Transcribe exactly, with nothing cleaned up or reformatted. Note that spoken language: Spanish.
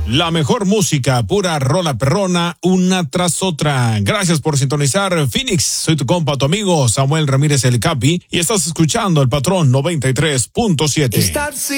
La mejor música, pura rola perrona, una tras otra. Gracias por sintonizar Phoenix. Soy tu compa, tu amigo Samuel Ramírez el Capi, y estás escuchando El Patrón noventa y tres punto siete.